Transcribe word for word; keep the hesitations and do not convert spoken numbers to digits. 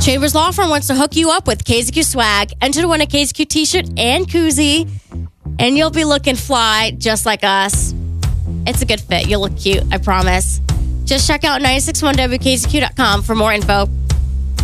Chambers Law Firm wants to hook you up with K Z Q swag. Enter to win a K Z Q t-shirt and koozie, and you'll be looking fly just like us. It's a good fit. You'll look cute, I promise. Just check out nine six one W K Z Q dot com for more info.